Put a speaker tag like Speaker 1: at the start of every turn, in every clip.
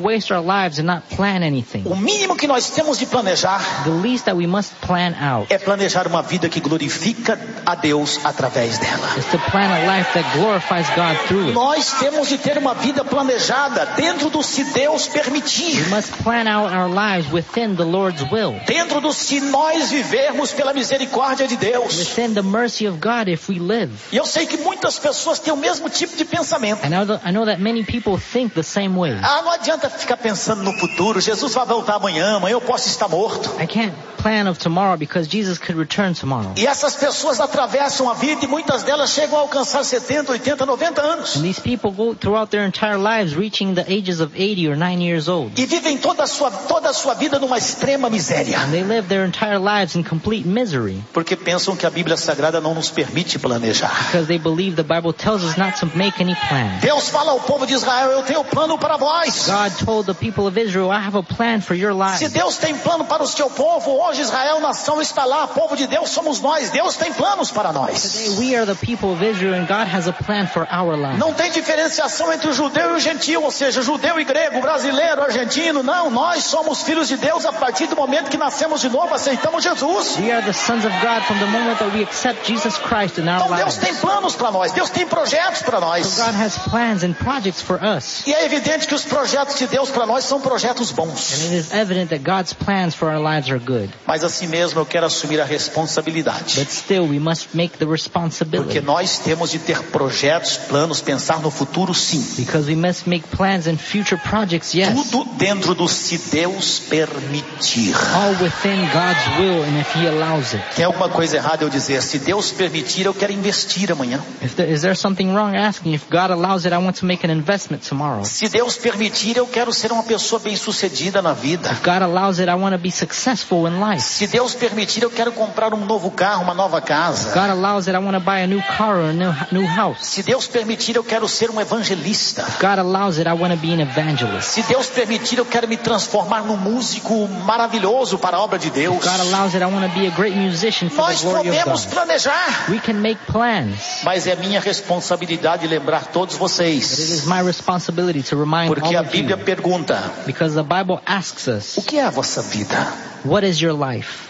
Speaker 1: waste our lives and not plan anything.
Speaker 2: O mínimo que nós temos de planejar
Speaker 1: The least that we must plan out
Speaker 2: é planejar uma vida que glorifica a Deus através dela.
Speaker 1: is to plan a life that glorifies God through it.
Speaker 2: Nós temos de ter uma vida planejada dentro do se Deus permitir.
Speaker 1: We must plan out our lives within the Lord's will.
Speaker 2: Dentro do se nós vivermos pela misericórdia de Deus.
Speaker 1: Within the mercy of God if we live.
Speaker 2: E eu sei que muitas pessoas têm o mesmo tipo de pensamento.
Speaker 1: And I know that many people think the same way.
Speaker 2: Não adianta ficar pensando no futuro. Jesus vai voltar amanhã eu posso estar morto.
Speaker 1: I can't plan of tomorrow because Jesus could return tomorrow.
Speaker 2: E essas pessoas atravessam a vida e muitas delas chegam a alcançar 70, 80, 90 anos.
Speaker 1: And these people go throughout their entire lives reaching the ages of 80 or 90 years old.
Speaker 2: E vivem toda a sua vida numa extrema miséria.
Speaker 1: And they live their entire lives in complete misery.
Speaker 2: Porque pensam que a Bíblia Sagrada não nos permite planejar.
Speaker 1: Because they believe the Bible tells us not to make any plan.
Speaker 2: Deus fala ao povo de Israel, eu tenho plano para vós.
Speaker 1: God told the people of Israel, I have a plan for your lives.
Speaker 2: Se Deus tem plano para o seu povo, hoje Israel, nação, está lá, povo de Deus somos nós. Deus tem planos para nós.
Speaker 1: Today we are the people of Israel and God has a plan for our lives.
Speaker 2: Não tem diferenciação entre o judeu e o gentil, ou seja, judeu e grego, brasileiro, argentino. Não, nós somos filhos de Deus a partir do momento que nascemos de novo, aceitamos Jesus.
Speaker 1: We are the sons of God from the moment that we accept Jesus Christ in our
Speaker 2: Então Deus
Speaker 1: lives.
Speaker 2: tem planos para nós, Deus tem projetos para nós.
Speaker 1: So God has plans and projects for us.
Speaker 2: E é evidente que os projetos de Deus para nós são projetos
Speaker 1: And
Speaker 2: bons.
Speaker 1: it is evident that God's plans for our lives are good.
Speaker 2: Mas assim mesmo eu quero assumir a responsabilidade.
Speaker 1: But still we must make the
Speaker 2: Porque
Speaker 1: responsibility.
Speaker 2: nós temos de ter projetos, planos, pensar no futuro sim.
Speaker 1: Because we must make plans and future projects, yes.
Speaker 2: Tudo dentro do se Deus permitir.
Speaker 1: All within God's will and if He allows it.
Speaker 2: Tem alguma coisa errada eu dizer, se Deus permitir eu quero investir amanhã.
Speaker 1: Is there something wrong asking? If God allows it, I want to make an investment tomorrow.
Speaker 2: Se Deus permitir eu quero ser uma pessoa bem-sucedida na vida.
Speaker 1: If God allows it, I want to be successful in life.
Speaker 2: Se Deus permitir eu quero comprar um novo carro, uma nova casa.
Speaker 1: God allows it, I want to buy a new car or a new house.
Speaker 2: Se Deus permitir eu quero ser um evangelista.
Speaker 1: God allows it, I want to be an evangelist.
Speaker 2: Se Deus permitir eu quero me transformar num músico maravilhoso para a obra de Deus.
Speaker 1: God allows it, I want to be a great musician for the
Speaker 2: Nós
Speaker 1: glory of
Speaker 2: podemos
Speaker 1: God.
Speaker 2: planejar.
Speaker 1: We can make plans.
Speaker 2: Mas é minha responsabilidade lembrar todos
Speaker 1: But it
Speaker 2: vocês.
Speaker 1: is my responsibility to remind
Speaker 2: Porque
Speaker 1: all
Speaker 2: a
Speaker 1: of
Speaker 2: Bíblia
Speaker 1: you.
Speaker 2: pergunta,
Speaker 1: Because the Bible asks us,
Speaker 2: o que é a vossa vida?
Speaker 1: what is your life?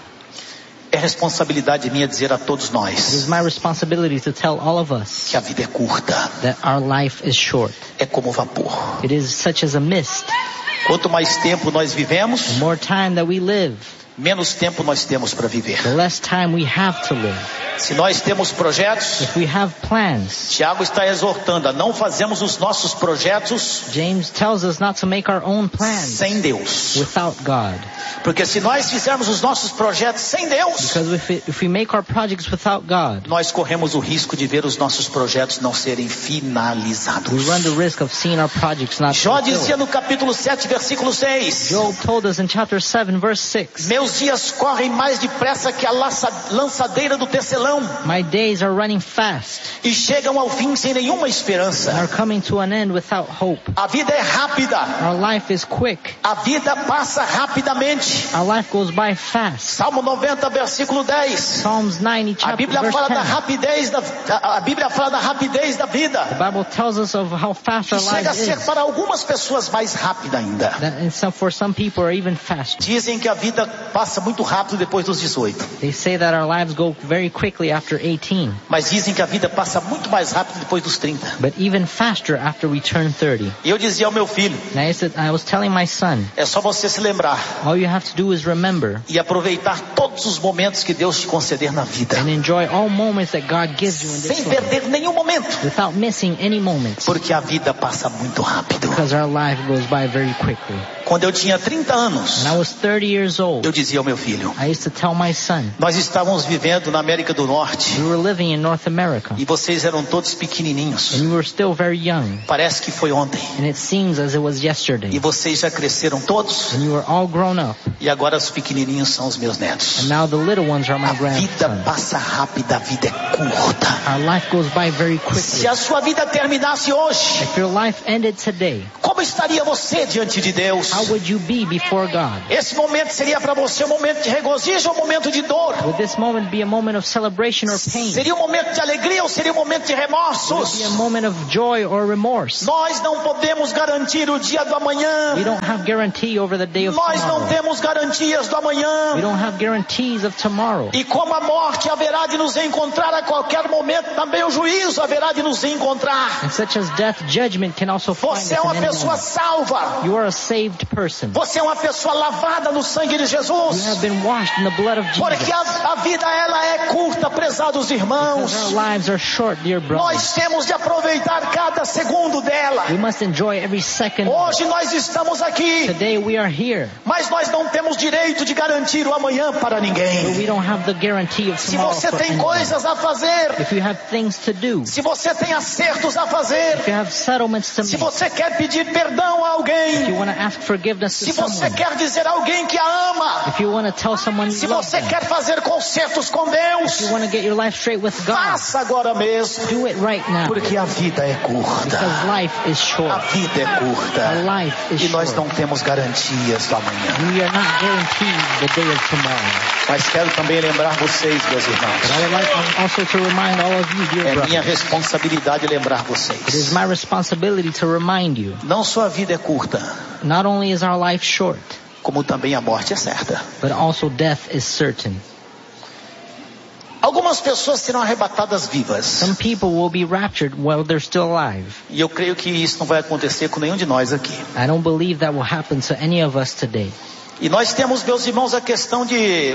Speaker 2: É responsabilidade minha dizer a todos
Speaker 1: It is
Speaker 2: nós
Speaker 1: my responsibility to tell all of us
Speaker 2: que a vida é curta,
Speaker 1: that our life is short.
Speaker 2: é como vapor.
Speaker 1: It is such as a mist.
Speaker 2: Quanto mais tempo nós vivemos,
Speaker 1: The more time that we live,
Speaker 2: menos tempo nós temos para viver.
Speaker 1: the less time we have to live.
Speaker 2: Se nós temos projetos,
Speaker 1: If we have plans,
Speaker 2: Tiago está exortando a não fazermos os nossos projetos
Speaker 1: James tells us not to make our own plans
Speaker 2: sem Deus.
Speaker 1: without God.
Speaker 2: Porque se nós fizermos os nossos projetos sem Deus,
Speaker 1: Because if we make our projects without God,
Speaker 2: nós corremos o risco de ver os nossos projetos não serem finalizados.
Speaker 1: we run the risk of seeing our projects not
Speaker 2: Jó dizia
Speaker 1: fulfilled.
Speaker 2: no capítulo 7, versículo 6,
Speaker 1: Job told us in chapter 7, verse 6,
Speaker 2: meus dias correm mais depressa que a lançadeira do tecelão
Speaker 1: my days are running fast
Speaker 2: e chegam ao fim sem nenhuma
Speaker 1: and
Speaker 2: esperança.
Speaker 1: are coming to an end without hope.
Speaker 2: A vida é rápida,
Speaker 1: Our life is quick.
Speaker 2: a vida passa rapidamente.
Speaker 1: Our life goes by fast.
Speaker 2: Salmo 90, versículo 10.
Speaker 1: Psalms 90,
Speaker 2: A
Speaker 1: chapter
Speaker 2: Bíblia
Speaker 1: verse
Speaker 2: fala
Speaker 1: 10.
Speaker 2: da rapidez a Bíblia fala da rapidez da vida.
Speaker 1: The Bible tells us of how fast
Speaker 2: Que
Speaker 1: our
Speaker 2: chega a
Speaker 1: life
Speaker 2: ser
Speaker 1: is.
Speaker 2: para algumas pessoas mais rápida ainda.
Speaker 1: For some people are even faster.
Speaker 2: Dizem que a vida passa muito rápido depois dos 18.
Speaker 1: They say that our lives go very quickly after 18,
Speaker 2: Mas dizem que a vida passa muito mais rápido depois dos 30.
Speaker 1: but even faster after we turn 30.
Speaker 2: E eu dizia ao meu filho,
Speaker 1: And I was telling my son,
Speaker 2: é só você se lembrar
Speaker 1: all you have to do is remember
Speaker 2: e aproveitar todos os momentos que Deus te conceder na vida.
Speaker 1: and enjoy all moments that God gives you in
Speaker 2: Sem
Speaker 1: this life,
Speaker 2: perder nenhum momento.
Speaker 1: without missing any moments,
Speaker 2: Porque a vida passa muito rápido.
Speaker 1: because our life goes by very quickly.
Speaker 2: Quando eu tinha 30 anos,
Speaker 1: When I was 30 years old,
Speaker 2: eu dizia ao meu filho,
Speaker 1: I used to tell my son,
Speaker 2: nós estávamos vivendo na América do Norte
Speaker 1: we were living in North America,
Speaker 2: e vocês eram todos pequenininhos.
Speaker 1: and we were still very young,
Speaker 2: Parece que foi ontem.
Speaker 1: and it seems as it was
Speaker 2: E
Speaker 1: yesterday,
Speaker 2: vocês já cresceram todos
Speaker 1: and you were all grown up,
Speaker 2: e agora os pequenininhos são os meus netos.
Speaker 1: And now the little ones are my
Speaker 2: A vida
Speaker 1: grandsons.
Speaker 2: passa rápida, a vida é curta.
Speaker 1: Our life goes by very quickly.
Speaker 2: Se a sua vida terminasse hoje,
Speaker 1: If your life ended today,
Speaker 2: como estaria você diante de Deus?
Speaker 1: how would you be before God?
Speaker 2: Esse momento seria para você um momento de regozijo ou um momento de dor?
Speaker 1: Would this moment be a moment of celebration or pain?
Speaker 2: Seria um momento de alegria ou seria um momento de
Speaker 1: Would
Speaker 2: remorsos?
Speaker 1: it be a moment of joy or remorse?
Speaker 2: Nós não podemos garantir o dia do amanhã.
Speaker 1: We don't have guarantee over the day of
Speaker 2: Nós não
Speaker 1: tomorrow.
Speaker 2: temos garantias do
Speaker 1: We
Speaker 2: amanhã.
Speaker 1: don't have guarantees of tomorrow.
Speaker 2: E como a morte haverá de nos encontrar a qualquer momento, também o juízo haverá de nos encontrar.
Speaker 1: And such as death, judgment can also find us
Speaker 2: Você é uma
Speaker 1: in any
Speaker 2: pessoa
Speaker 1: moment.
Speaker 2: salva.
Speaker 1: You are a saved person.
Speaker 2: Você é uma pessoa lavada no sangue de
Speaker 1: You
Speaker 2: Jesus.
Speaker 1: have been washed in the blood of Jesus.
Speaker 2: Porque a vida ela é curta, prezados irmãos.
Speaker 1: Because our lives are short, dear brothers.
Speaker 2: Nós temos de aproveitar cada segundo dela.
Speaker 1: We must enjoy every second.
Speaker 2: Hoje nós estamos aqui,
Speaker 1: Today we are here,
Speaker 2: mas nós não temos direito de garantir o amanhã para
Speaker 1: but
Speaker 2: ninguém.
Speaker 1: we don't have the guarantee of
Speaker 2: Se
Speaker 1: tomorrow
Speaker 2: você
Speaker 1: for
Speaker 2: tem
Speaker 1: anyone.
Speaker 2: coisas a fazer,
Speaker 1: If you have things to do,
Speaker 2: se você tem acertos a fazer,
Speaker 1: if you have settlements to
Speaker 2: se
Speaker 1: make,
Speaker 2: você quer pedir perdão a
Speaker 1: if
Speaker 2: alguém,
Speaker 1: you want to ask forgiveness
Speaker 2: se
Speaker 1: to
Speaker 2: você
Speaker 1: someone,
Speaker 2: quer dizer a alguém que a ama,
Speaker 1: if you want to tell someone
Speaker 2: se
Speaker 1: you love
Speaker 2: você
Speaker 1: them,
Speaker 2: quer fazer concertos com Deus,
Speaker 1: if you want to get your life straight with God,
Speaker 2: faça agora mesmo,
Speaker 1: do it right now.
Speaker 2: porque a vida é curta.
Speaker 1: Because life is
Speaker 2: A
Speaker 1: short.
Speaker 2: vida é
Speaker 1: Our
Speaker 2: curta.
Speaker 1: life is
Speaker 2: E nós
Speaker 1: short.
Speaker 2: não temos garantias do amanhã.
Speaker 1: We are not guaranteed the day of tomorrow.
Speaker 2: Mas quero também lembrar vocês, meus
Speaker 1: But
Speaker 2: irmãos.
Speaker 1: I would like also to remind all of you, dear
Speaker 2: É minha
Speaker 1: brothers,
Speaker 2: responsabilidade lembrar
Speaker 1: it is
Speaker 2: vocês.
Speaker 1: my responsibility to remind you,
Speaker 2: Não só a vida é curta,
Speaker 1: not only is our life short,
Speaker 2: como também a morte é certa.
Speaker 1: but also death is certain.
Speaker 2: Algumas pessoas serão arrebatadas vivas.
Speaker 1: Some people will be raptured while they're still alive.
Speaker 2: E eu creio que isso não vai acontecer com nenhum de nós aqui.
Speaker 1: I don't believe that will happen to any of us today.
Speaker 2: E nós temos, meus irmãos, a questão de,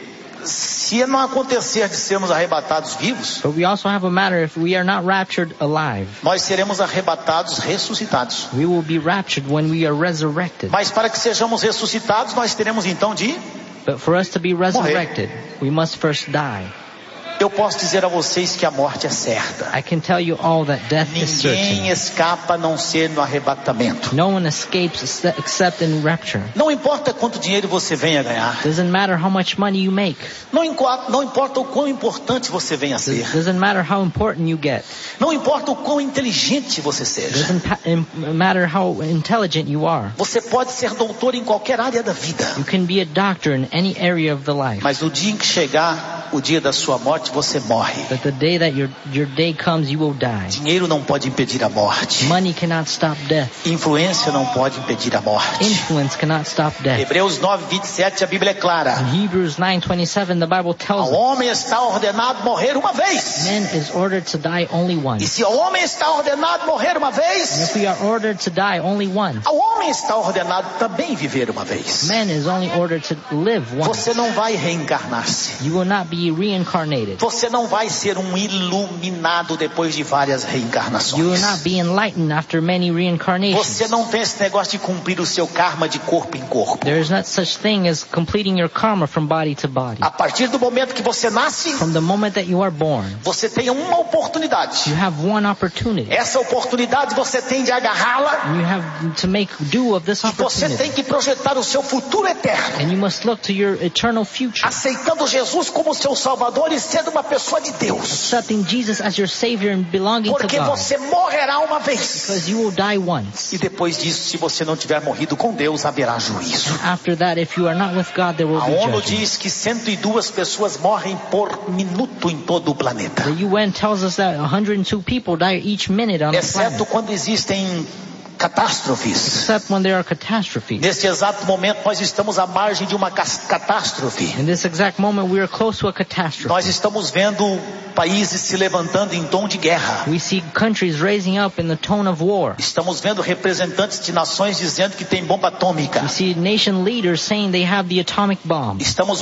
Speaker 2: se não acontecer de sermos arrebatados vivos,
Speaker 1: But we also have a matter, if we are not raptured alive,
Speaker 2: nós seremos arrebatados ressuscitados.
Speaker 1: we will be raptured when we are resurrected.
Speaker 2: Mas para que sejamos ressuscitados, nós teremos então de...
Speaker 1: But for us to be resurrected, we must first die.
Speaker 2: Eu posso dizer a vocês que a morte é certa.
Speaker 1: I can tell you all that death is certain.
Speaker 2: Ninguém escapa a não ser no arrebatamento.
Speaker 1: No one escapes except in rapture.
Speaker 2: Não importa quanto dinheiro você venha ganhar.
Speaker 1: Doesn't matter how much money you make.
Speaker 2: Não importa o quão importante você venha a ser.
Speaker 1: Doesn't matter how important you get.
Speaker 2: Não importa o quão inteligente você seja.
Speaker 1: Doesn't matter how intelligent you are.
Speaker 2: Você pode ser doutor em qualquer área da vida.
Speaker 1: You can be a doctor in any area of the life.
Speaker 2: Mas no dia em que chegar o dia da sua morte, você morre.
Speaker 1: But the day that your day comes, you will die.
Speaker 2: Dinheiro não pode impedir a morte.
Speaker 1: Money cannot stop death.
Speaker 2: Influência não pode impedir a morte.
Speaker 1: Influence cannot stop death.
Speaker 2: Hebreus 9:27, a Bíblia é clara.
Speaker 1: In Hebrews 9:27, the Bible tells
Speaker 2: Ao
Speaker 1: us,
Speaker 2: homem está ordenado morrer uma vez.
Speaker 1: man is ordered to die only
Speaker 2: E
Speaker 1: once.
Speaker 2: se ao homem está ordenado morrer uma
Speaker 1: And
Speaker 2: vez,
Speaker 1: if we are ordered to die only once,
Speaker 2: ao homem está ordenado também viver uma vez.
Speaker 1: man is only ordered to live once.
Speaker 2: Você não vai reencarnar-se.
Speaker 1: You will not be reincarnated.
Speaker 2: Você não vai ser um iluminado depois de várias
Speaker 1: You will
Speaker 2: reencarnações.
Speaker 1: not be enlightened after many reincarnations.
Speaker 2: Você não tem esse negócio de cumprir o seu karma de corpo em corpo.
Speaker 1: There is not such thing as completing your karma from body to body.
Speaker 2: A partir do momento que você nasce,
Speaker 1: From the moment that you are born,
Speaker 2: você tem uma oportunidade.
Speaker 1: you have one opportunity.
Speaker 2: Essa oportunidade você tem de agarrá-la
Speaker 1: And you have to make do of this
Speaker 2: e você tem
Speaker 1: opportunity.
Speaker 2: que projetar o seu futuro eterno,
Speaker 1: And you must look to your eternal future.
Speaker 2: aceitando Jesus como seu Salvador e sendo uma pessoa de Deus.
Speaker 1: Accepting Jesus as your Savior and belonging to
Speaker 2: Porque
Speaker 1: God.
Speaker 2: você morrerá uma vez.
Speaker 1: Because you will die once.
Speaker 2: E depois disso, se você não tiver morrido com Deus, haverá juízo.
Speaker 1: After that, if you are not with God, there will
Speaker 2: A
Speaker 1: be
Speaker 2: ONU
Speaker 1: judgment.
Speaker 2: diz que 102 pessoas morrem por minuto em todo o planeta.
Speaker 1: The UN tells us that 102 people die each minute on the
Speaker 2: Exceto
Speaker 1: planet.
Speaker 2: quando existem catástrofes.
Speaker 1: Except when there are catastrophes.
Speaker 2: Neste exato momento, nós estamos à margem de uma catástrofe.
Speaker 1: In this exact moment, we are close to a catastrophe.
Speaker 2: Nós estamos vendo países se levantando em tom de guerra.
Speaker 1: We see countries raising up in the tone of war.
Speaker 2: Estamos vendo representantes de nações dizendo que tem bomba atômica.
Speaker 1: We see nation leaders saying they have the atomic bomb.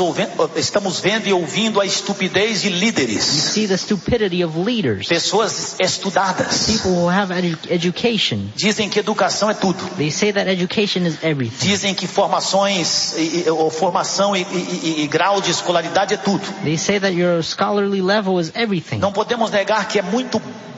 Speaker 2: Estamos vendo e ouvindo a estupidez de
Speaker 1: We
Speaker 2: líderes.
Speaker 1: see the stupidity of leaders.
Speaker 2: Pessoas estudadas.
Speaker 1: People who have education.
Speaker 2: Dizem que educação é tudo.
Speaker 1: They say that education is everything.
Speaker 2: Dizem que formação e grau de escolaridade é tudo.
Speaker 1: They say that your scholarly level is everything.
Speaker 2: Não podemos negar que é muito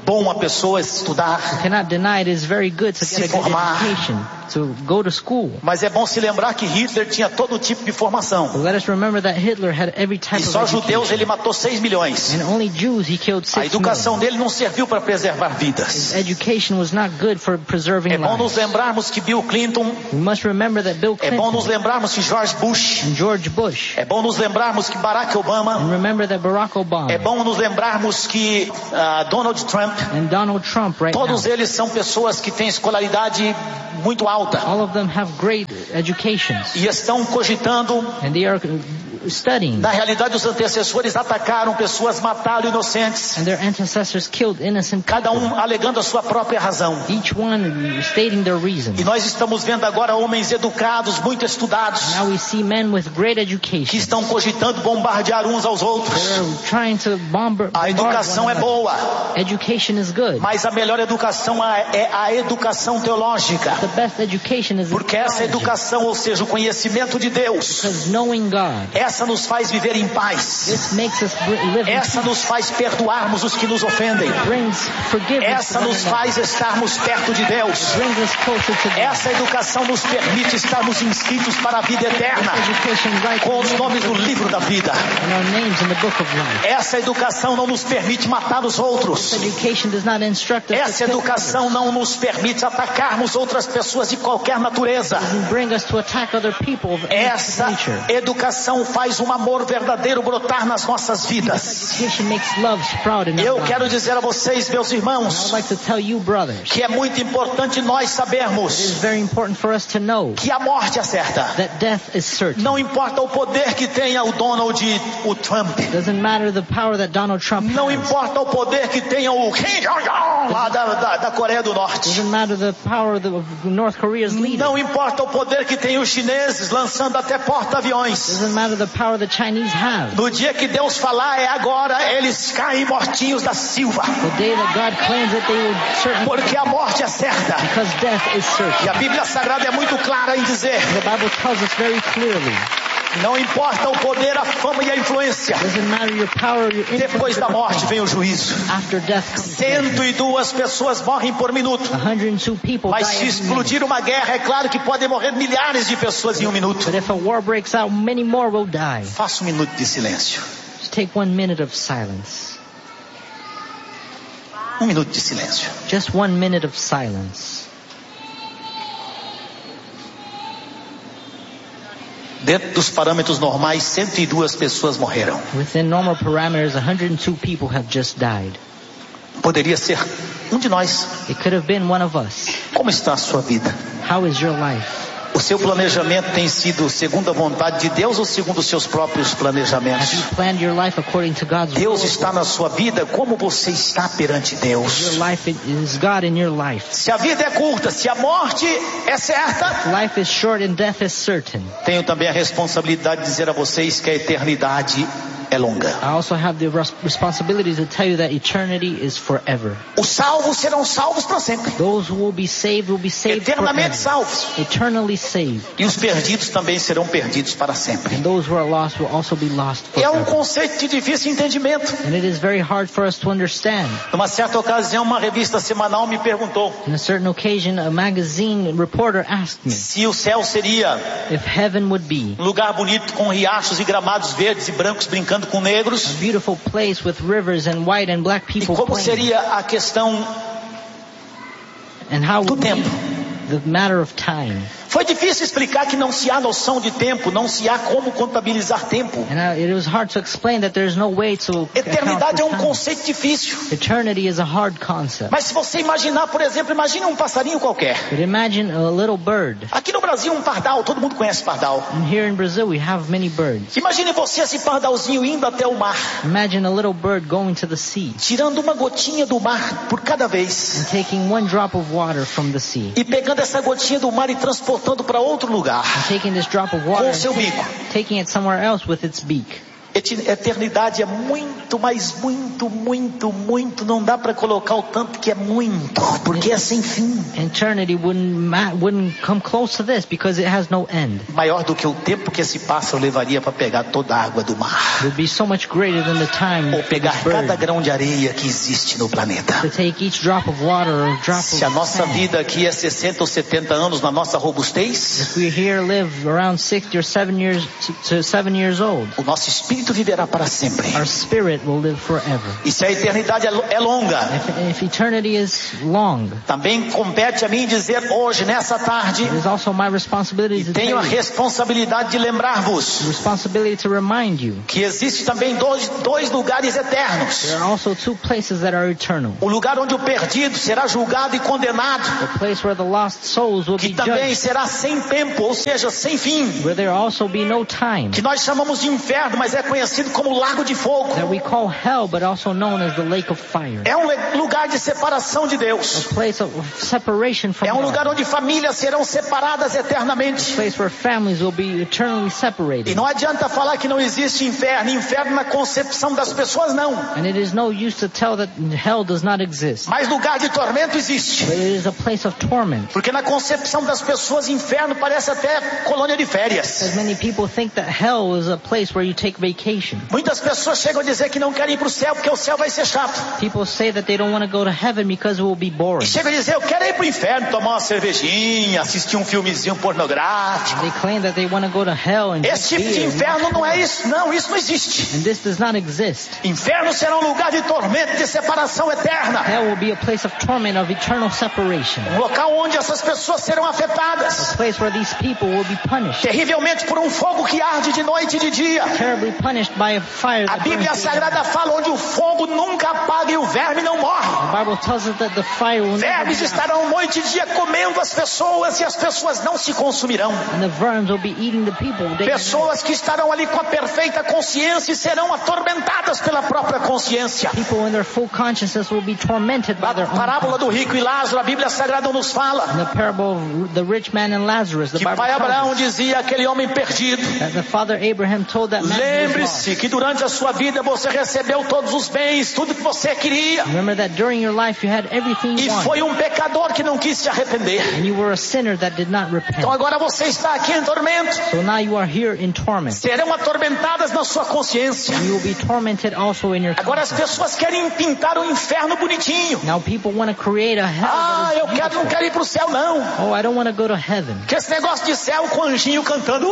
Speaker 2: bom a pessoa estudar,
Speaker 1: You cannot deny it is very good to
Speaker 2: Se
Speaker 1: get a good
Speaker 2: formar.
Speaker 1: education, to go to school.
Speaker 2: mas é bom se lembrar que Hitler tinha todo tipo de formação.
Speaker 1: But let us remember that Hitler had every
Speaker 2: E
Speaker 1: type of
Speaker 2: só judeus
Speaker 1: education.
Speaker 2: ele matou 6 milhões.
Speaker 1: And only Jews he killed
Speaker 2: A
Speaker 1: 6 million.
Speaker 2: educação dele não serviu para preservar vidas.
Speaker 1: His education was not good for preserving
Speaker 2: É bom nos
Speaker 1: lives.
Speaker 2: lembrarmos que Bill Clinton,
Speaker 1: We must remember that Bill
Speaker 2: é bom nos
Speaker 1: Clinton
Speaker 2: lembrarmos que George Bush,
Speaker 1: and George Bush,
Speaker 2: é bom nos lembrarmos que Barack Obama,
Speaker 1: and remember that Barack Obama
Speaker 2: é bom nos lembrarmos que Donald Trump,
Speaker 1: and Donald Trump right
Speaker 2: todos
Speaker 1: now,
Speaker 2: eles são pessoas que têm escolaridade muito alta
Speaker 1: all of them have great educations,
Speaker 2: e estão cogitando.
Speaker 1: and they are studying,
Speaker 2: Na realidade, os antecessores atacaram pessoas, mataram inocentes,
Speaker 1: and their ancestors killed innocent
Speaker 2: cada
Speaker 1: people,
Speaker 2: alegando a sua própria razão.
Speaker 1: each one stating their reason.
Speaker 2: E nós estamos vendo agora homens educados, muito estudados,
Speaker 1: Now we see men with great
Speaker 2: que
Speaker 1: education.
Speaker 2: estão cogitando bombardear uns aos outros.
Speaker 1: They're trying to bombard
Speaker 2: A educação
Speaker 1: one
Speaker 2: é
Speaker 1: another.
Speaker 2: boa,
Speaker 1: Education is good.
Speaker 2: mas a melhor educação é a educação teológica.
Speaker 1: The best education is
Speaker 2: Porque essa
Speaker 1: theology,
Speaker 2: educação, ou seja, o conhecimento de Deus,
Speaker 1: because knowing God,
Speaker 2: essa nos faz viver em paz.
Speaker 1: this makes us live in
Speaker 2: Essa nos faz perdoarmos os que nos ofendem.
Speaker 1: brings forgiveness
Speaker 2: Essa
Speaker 1: to one
Speaker 2: nos
Speaker 1: another,
Speaker 2: faz estarmos perto de Deus.
Speaker 1: brings us closer to God.
Speaker 2: Essa educação nos permite estarmos inscritos para a vida eterna,
Speaker 1: Education right
Speaker 2: com os nomes no livro da vida.
Speaker 1: and our names in the book of life.
Speaker 2: Essa educação não nos permite matar os outros.
Speaker 1: Education does not instruct us
Speaker 2: Essa
Speaker 1: to kill
Speaker 2: educação não nos permite atacarmos outras pessoas de qualquer natureza.
Speaker 1: others and bring us to attack other people of any
Speaker 2: Essa
Speaker 1: nature.
Speaker 2: educação faz um amor verdadeiro brotar nas nossas vidas.
Speaker 1: Education makes love sprout in our
Speaker 2: Eu
Speaker 1: lives.
Speaker 2: quero dizer a vocês, meus
Speaker 1: I'd
Speaker 2: irmãos,
Speaker 1: like to tell you, brothers,
Speaker 2: que é muito importante nós
Speaker 1: it is
Speaker 2: sabermos
Speaker 1: very important for us to know
Speaker 2: que a morte é certa.
Speaker 1: that death is certain.
Speaker 2: Não importa o poder que tenha o Donald e o Trump.
Speaker 1: Doesn't matter the power that Donald Trump
Speaker 2: Não
Speaker 1: has.
Speaker 2: importa o poder que tenha o Kim Jong-un lá da Coreia do Norte.
Speaker 1: Doesn't matter the power of North Korea's leader.
Speaker 2: Não importa o poder que tem os chineses lançando até porta-aviões.
Speaker 1: Doesn't matter the power the Chinese have.
Speaker 2: No dia que Deus falar é agora, eles caem mortinhos da Silva.
Speaker 1: The day that God claims that they will certainly,
Speaker 2: Porque a morte é certa.
Speaker 1: because death is
Speaker 2: E
Speaker 1: certain.
Speaker 2: a Bíblia Sagrada é muito clara em dizer,
Speaker 1: The Bible tells us very clearly.
Speaker 2: não importa o poder, a fama e a influência.
Speaker 1: Doesn't matter your power, your influence.
Speaker 2: Depois da morte vem o juízo.
Speaker 1: After death comes judgment.
Speaker 2: 102 pessoas morrem por minuto.
Speaker 1: 102 people
Speaker 2: Mas
Speaker 1: die
Speaker 2: se
Speaker 1: every minute.
Speaker 2: explodir uma guerra, é claro que podem morrer milhares de pessoas em um minuto.
Speaker 1: But if a war breaks out, many more will die.
Speaker 2: Faça um minuto de silêncio.
Speaker 1: Just take 1 minute of silence.
Speaker 2: Um minuto de silêncio.
Speaker 1: Just 1 minute of silence.
Speaker 2: Dentro dos parâmetros normais, 102 pessoas morreram.
Speaker 1: Within normal parameters, 102 people have just died.
Speaker 2: Poderia ser um de nós.
Speaker 1: It could have been one of us.
Speaker 2: Como está a sua vida?
Speaker 1: How is your life?
Speaker 2: O seu planejamento tem sido segundo a vontade de Deus ou segundo os seus próprios planejamentos?
Speaker 1: Have you planned your life according to God's will?
Speaker 2: Deus está na sua vida, como você está perante Deus?
Speaker 1: Your life is God in your life.
Speaker 2: Se a vida é curta, se a morte é certa,
Speaker 1: Life is short and death is certain.
Speaker 2: tenho também a responsabilidade de dizer a vocês que a eternidade é longa.
Speaker 1: I also have the responsibility to tell you that eternity is forever.
Speaker 2: Os salvos serão salvos para sempre,
Speaker 1: Those who will be saved
Speaker 2: eternamente
Speaker 1: forever.
Speaker 2: salvos.
Speaker 1: Eternally saved.
Speaker 2: E os perdidos também serão perdidos para sempre.
Speaker 1: And those who are lost will also be lost
Speaker 2: É um
Speaker 1: forever.
Speaker 2: conceito de difícil entendimento.
Speaker 1: And it is very hard for us to understand.
Speaker 2: Numa certa ocasião, uma revista semanal me perguntou
Speaker 1: On a certain occasion, a magazine reporter asked me
Speaker 2: se o céu seria
Speaker 1: if heaven would be
Speaker 2: um lugar bonito com riachos e gramados verdes e brancos brincando com
Speaker 1: a
Speaker 2: negros,
Speaker 1: beautiful place with rivers and white and black
Speaker 2: e
Speaker 1: people
Speaker 2: como
Speaker 1: playing.
Speaker 2: seria a questão
Speaker 1: And how
Speaker 2: do
Speaker 1: would be
Speaker 2: tempo.
Speaker 1: the matter of time.
Speaker 2: Foi difícil explicar que não se há noção de tempo, não se há como contabilizar tempo.
Speaker 1: And it was hard to explain that there's no way to account
Speaker 2: Eternidade é
Speaker 1: for
Speaker 2: um
Speaker 1: time.
Speaker 2: conceito difícil.
Speaker 1: Eternity is a hard concept.
Speaker 2: Mas se você imaginar, por exemplo, imagine um passarinho qualquer.
Speaker 1: But imagine a little bird.
Speaker 2: Aqui no Brasil, um pardal, todo mundo conhece pardal.
Speaker 1: And here in Brazil we have many birds.
Speaker 2: Imagine você, esse pardalzinho, indo até o mar,
Speaker 1: Imagine a little bird going to the sea
Speaker 2: tirando uma gotinha do mar por cada vez,
Speaker 1: and taking 1 drop of water from the sea.
Speaker 2: e pegando essa gotinha do mar e transportando para outro lugar,
Speaker 1: And taking this drop of
Speaker 2: com
Speaker 1: water
Speaker 2: o seu bico.
Speaker 1: and taking it somewhere else with its beak.
Speaker 2: Eternidade é muito, mas muito, não dá para colocar o tanto que é muito, porque é sem fim.
Speaker 1: Eternity wouldn't come close to this because it has no end.
Speaker 2: Maior do que o tempo que esse pássaro levaria para pegar toda a água do mar.
Speaker 1: It would be so much greater than the time
Speaker 2: ou pegar cada grão de areia que existe no planeta.
Speaker 1: To take each drop of water or drop
Speaker 2: Se a nossa vida aqui é 60 ou 70 anos na nossa robustez,
Speaker 1: if we here live around 60 or 7 years old,
Speaker 2: o nosso espírito viverá para sempre.
Speaker 1: Our spirit will live forever.
Speaker 2: E se a eternidade é longa,
Speaker 1: if eternity is long,
Speaker 2: também compete a mim dizer hoje, nessa tarde,
Speaker 1: it is also my responsibility to
Speaker 2: tenho a responsabilidade de lembrar-vos
Speaker 1: responsibility to remind you
Speaker 2: que existe também dois lugares eternos.
Speaker 1: There are also two places that are eternal.
Speaker 2: O lugar onde o perdido será julgado e condenado,
Speaker 1: the place where the lost souls will
Speaker 2: que
Speaker 1: be
Speaker 2: também
Speaker 1: judged,
Speaker 2: será sem tempo, ou seja, sem fim,
Speaker 1: where there also be no time,
Speaker 2: que nós chamamos de inferno, mas é conhecido como lago de fogo.
Speaker 1: that we call hell, but also known as the lake of fire.
Speaker 2: É um lugar de separação de Deus.
Speaker 1: A place of separation from
Speaker 2: É um
Speaker 1: God.
Speaker 2: lugar onde famílias serão separadas eternamente.
Speaker 1: A place where families will be eternally separated.
Speaker 2: E não adianta falar que não existe inferno. Inferno na concepção das pessoas não.
Speaker 1: And it is no use to tell that hell does not exist.
Speaker 2: Mas lugar de tormento existe.
Speaker 1: But it is a place of torment.
Speaker 2: Porque na concepção das pessoas inferno parece até colônia de férias.
Speaker 1: As many people think that hell is a place where you take vacation.
Speaker 2: Muitas pessoas chegam a dizer que não querem ir para o céu porque o céu vai ser chato.
Speaker 1: People say that they don't want to go to heaven because it will be
Speaker 2: E
Speaker 1: boring.
Speaker 2: chegam a dizer, eu quero ir para o inferno, tomar uma cervejinha, assistir um filmezinho pornográfico.
Speaker 1: They claim that they want to go to hell and
Speaker 2: Esse tipo de inferno não é isso. Não, isso não existe.
Speaker 1: and this does not exist.
Speaker 2: Inferno será um lugar de tormento, de separação eterna.
Speaker 1: Hell will be a place of torment, of eternal separation.
Speaker 2: Um local onde essas pessoas serão afetadas
Speaker 1: A place where these people will be punished.
Speaker 2: terrivelmente por um fogo que arde de noite e de dia.
Speaker 1: Terribly punished by a fire
Speaker 2: A
Speaker 1: that
Speaker 2: Bíblia
Speaker 1: burns.
Speaker 2: Sagrada fala onde o fogo nunca apaga e o verme não morre.
Speaker 1: The Bible tells us that the fire will never
Speaker 2: Vermes
Speaker 1: be out,
Speaker 2: estarão noite e dia comendo as pessoas e as pessoas não se consumirão.
Speaker 1: and the verms will be eating the people.
Speaker 2: Pessoas que estarão ali com a perfeita consciência e serão atormentadas pela própria consciência.
Speaker 1: People in their full consciousness will be tormented by
Speaker 2: Na
Speaker 1: their own
Speaker 2: parábola do rico e Lázaro, a Bíblia Sagrada nos fala
Speaker 1: In the parable of the rich man and Lazarus, the
Speaker 2: que
Speaker 1: Bible
Speaker 2: pai Abraão
Speaker 1: tells us
Speaker 2: dizia àquele homem perdido:
Speaker 1: that the father Abraham told that man who was lost.
Speaker 2: lembre-se que durante a sua vida você recebeu todos os bens, tudo que você queria,
Speaker 1: Remember that during your life you had everything
Speaker 2: e
Speaker 1: you
Speaker 2: foi
Speaker 1: wanted,
Speaker 2: pecador que não quis se arrepender.
Speaker 1: and you were a sinner that did not repent.
Speaker 2: Então agora você está aqui em tormento.
Speaker 1: So now you are here in torment.
Speaker 2: Serão atormentadas na sua consciência.
Speaker 1: You will be tormented also in your
Speaker 2: Agora as
Speaker 1: conscience.
Speaker 2: pessoas querem pintar o inferno bonitinho.
Speaker 1: Now people want to create a hell
Speaker 2: Ah,
Speaker 1: that is
Speaker 2: eu não
Speaker 1: beautiful.
Speaker 2: quero ir para o céu não.
Speaker 1: Oh, I don't want to go to heaven.
Speaker 2: Que esse negócio de céu com anjinho cantando.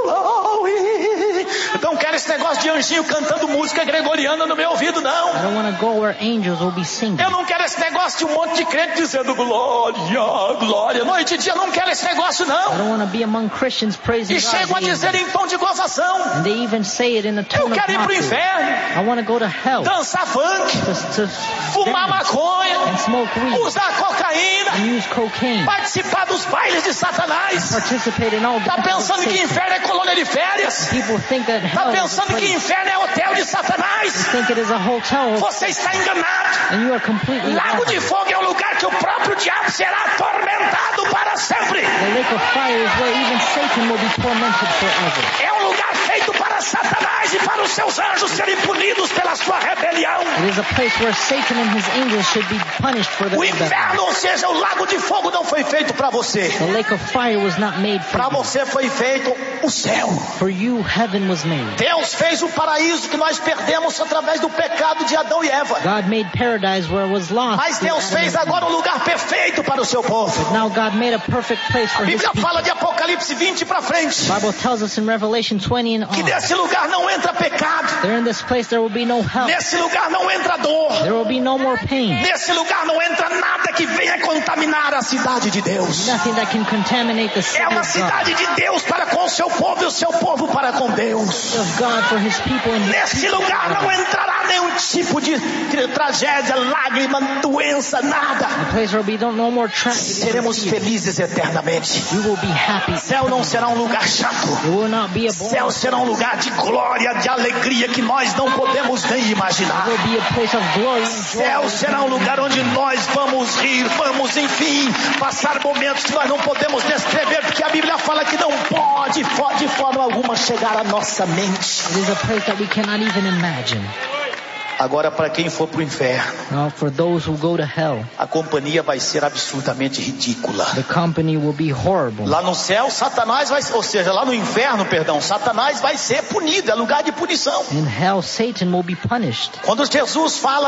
Speaker 2: Então quero esse negócio de anjinho cantando música gregoriana no meu ouvido
Speaker 1: I
Speaker 2: não.
Speaker 1: don't want to go where angels will be singing.
Speaker 2: Eu não quero esse negócio de um monte de crente dizendo glória, glória. Noite e dia, eu não quero esse negócio
Speaker 1: I
Speaker 2: não.
Speaker 1: don't want to be among Christians praising
Speaker 2: E chegam a
Speaker 1: God.
Speaker 2: dizer em tom de gozação:
Speaker 1: And they even say it in a
Speaker 2: eu
Speaker 1: tone of
Speaker 2: quero ir para o
Speaker 1: mockery.
Speaker 2: inferno,
Speaker 1: I want to go to hell
Speaker 2: dançar funk,
Speaker 1: to
Speaker 2: fumar
Speaker 1: dance
Speaker 2: maconha,
Speaker 1: and smoke weed
Speaker 2: usar cocaína,
Speaker 1: and use cocaine.
Speaker 2: participar dos bailes de Satanás.
Speaker 1: Participate in all the
Speaker 2: Tá pensando que inferno é colônia de férias?
Speaker 1: People think that
Speaker 2: Tá
Speaker 1: hell is a
Speaker 2: pensando que
Speaker 1: place.
Speaker 2: inferno é hotel de Satanás?
Speaker 1: Think it is a hotel,
Speaker 2: Você está enganado.
Speaker 1: and you are completely
Speaker 2: Lago
Speaker 1: wrong.
Speaker 2: de fogo é um lugar que o próprio diabo será atormentado para sempre.
Speaker 1: The lake of fire is where even Satan will be tormented forever.
Speaker 2: É um lugar feito para Satanás e para os seus anjos serem punidos pela sua rebelião.
Speaker 1: It is a place where Satan and his angels should be punished for their
Speaker 2: O
Speaker 1: rebellion.
Speaker 2: inferno, ou seja, o lago de fogo não foi feito para você.
Speaker 1: The lake of fire was not made
Speaker 2: Para
Speaker 1: for you.
Speaker 2: você foi feito o céu.
Speaker 1: For you, heaven was made.
Speaker 2: Deus fez o paraíso que nós perdemos através do pecado de Adão e Eva.
Speaker 1: God made paradise where it was lost.
Speaker 2: Mas
Speaker 1: through
Speaker 2: Deus
Speaker 1: Adam
Speaker 2: fez
Speaker 1: and Eve.
Speaker 2: agora um lugar perfeito para o seu povo.
Speaker 1: Now God made a perfect place
Speaker 2: A
Speaker 1: for His
Speaker 2: Bíblia
Speaker 1: people.
Speaker 2: fala de Apocalipse 20 para frente,
Speaker 1: The Bible tells us in Revelation 20 and
Speaker 2: que
Speaker 1: on,
Speaker 2: nesse lugar não entra pecado,
Speaker 1: there in this place there will be no hell.
Speaker 2: nesse lugar não entra dor,
Speaker 1: There will be no more pain.
Speaker 2: nesse lugar não entra nada que venha contaminar a cidade de Deus.
Speaker 1: Nothing that can contaminate the city
Speaker 2: É uma
Speaker 1: of God.
Speaker 2: cidade de Deus para com o seu povo e o seu povo para com Deus.
Speaker 1: Of God for His people and His
Speaker 2: Nesse
Speaker 1: people.
Speaker 2: lugar não entrará nenhum tipo de tragédia, lágrima, doença, nada.
Speaker 1: A place where we don't no more tragedy.
Speaker 2: Seremos felizes eternamente.
Speaker 1: We will be happy.
Speaker 2: Céu não será um lugar chato.
Speaker 1: It will not be a
Speaker 2: Céu
Speaker 1: boring.
Speaker 2: será um lugar de glória, de alegria que nós não podemos nem imaginar.
Speaker 1: It will be a place of glory and
Speaker 2: Céu
Speaker 1: joy.
Speaker 2: será um lugar onde nós vamos rir, vamos enfim passar momentos que nós não podemos descrever, porque a Bíblia fala que não pode de forma alguma chegar à nossa mente.
Speaker 1: It is a place that we cannot even imagine.
Speaker 2: Agora, para quem for para o inferno,
Speaker 1: Now, for those who go to hell,
Speaker 2: a companhia vai ser absurdamente ridícula.
Speaker 1: the company will be horrible.
Speaker 2: Lá no céu, Satanás vai, ou seja, lá no inferno, perdão, Satanás vai ser punido, é lugar de punição.
Speaker 1: In hell, Satan will be punished.
Speaker 2: Quando Jesus fala